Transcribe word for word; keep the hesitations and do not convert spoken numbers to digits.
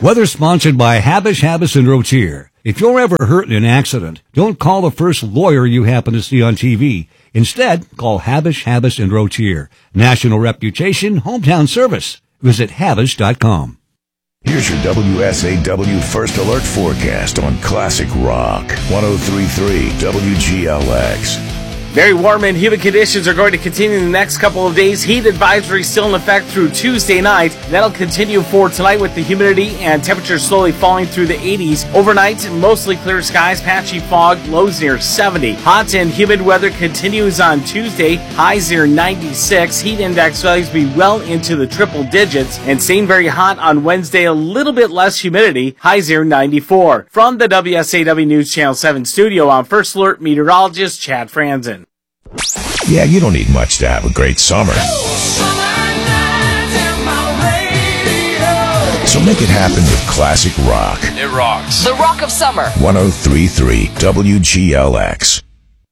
Weather sponsored by Habish, Habis, and Rotier. If you're ever hurt in an accident, don't call the first lawyer you happen to see on T V. Instead, call Habish, Habis, and Rotier. National reputation, hometown service. Visit Habish dot com. Here's your W S A W First Alert forecast on Classic Rock. one oh three point three W G L X. Very warm and humid conditions are going to continue in the next couple of days. Heat advisory still in effect through Tuesday night. That'll continue for tonight with the humidity and temperatures slowly falling through the eighties. Overnight, mostly clear skies, patchy fog, lows near seventy. Hot and humid weather continues on Tuesday. Highs near ninety-six. Heat index values be well into the triple digits. And staying very hot on Wednesday, a little bit less humidity. Highs near ninety-four. From the W S A W News Channel seven studio, I'm First Alert meteorologist Chad Franzen. Yeah, you don't need much to have a great summer. So make it happen with Classic Rock. It rocks. The rock of summer. one oh three point three W G L X.